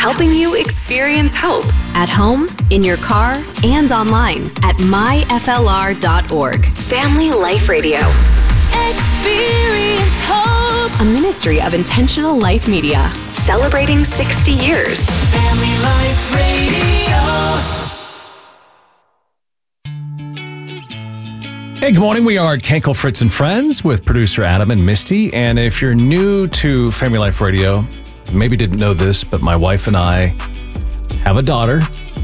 helping you experience hope at home, in your car, and online at myflr.org. Family Life Radio. Experience hope. A ministry of Intentional Life Media. Celebrating 60 years. Family Life Radio. Hey, good morning. We are Kenkel, Fritz, and Friends with producer Adam and Misty. And if you're new to Family Life Radio, maybe didn't know this, but my wife and I have a daughter.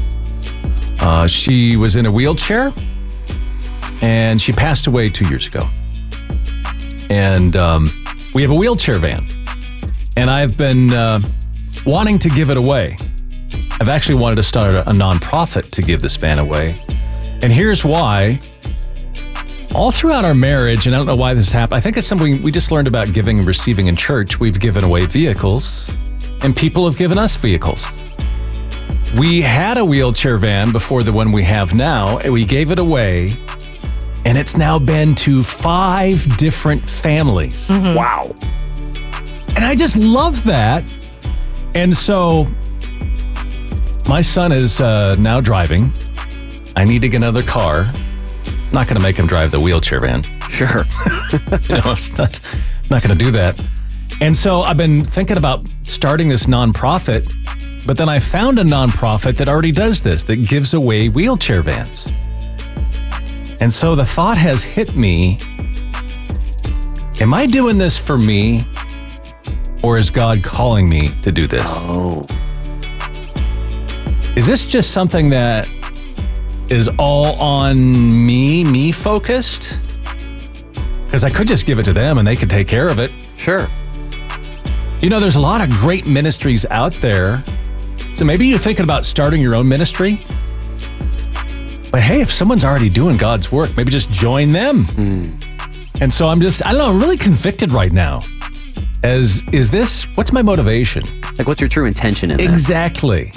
She was in a wheelchair, and she passed away 2 years ago. And we have a wheelchair van. And I've been wanting to give it away. I've actually wanted to start a nonprofit to give this van away. And here's why. All throughout our marriage, and I don't know why this happened, I think it's something we just learned about giving and receiving in church. We've given away vehicles, and people have given us vehicles. We had a wheelchair van before the one we have now, and we gave it away, and it's now been to 5 different families. Mm-hmm. Wow. And I just love that. And so my son is now driving. I need to get another car. I'm not going to make him drive the wheelchair van. Sure. It's not going to do that. And so I've been thinking about starting this nonprofit, but then I found a nonprofit that already does this, that gives away wheelchair vans. And so the thought has hit me, am I doing this for me, or is God calling me to do this? Oh. Is this just something that is all on me focused? Because I could just give it to them and they could take care of it. Sure. You know, there's a lot of great ministries out there. So maybe you're thinking about starting your own ministry. But hey, if someone's already doing God's work, maybe just join them. And so I'm really convicted right now. What's my motivation? Like, what's your true intention in this? Exactly.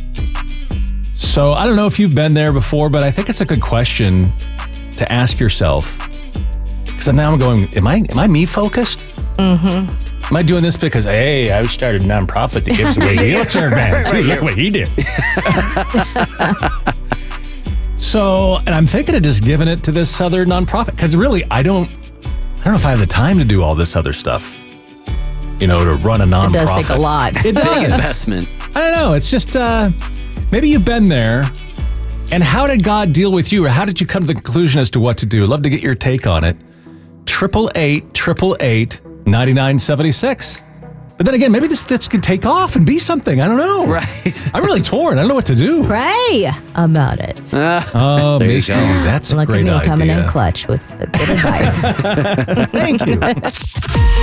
So I don't know if you've been there before, but I think it's a good question to ask yourself. Because now I'm going, am I me focused? Mm-hmm. Am I doing this because, hey, I started a nonprofit that gives away wheelchair vans. Look what he did. So, and I'm thinking of just giving it to this other nonprofit because really, I don't know if I have the time to do all this other stuff. You know, to run a nonprofit. It does take a lot. It does. Big investment. I don't know. It's just, maybe you've been there. And how did God deal with you? Or how did you come to the conclusion as to what to do? Love to get your take on it. 888-888-9976. But then again, maybe this could take off and be something. I don't know. Right. I'm really torn. I don't know what to do. Pray about it. Oh, Misty, that's a Look great at me idea. coming in clutch with good advice. Thank you.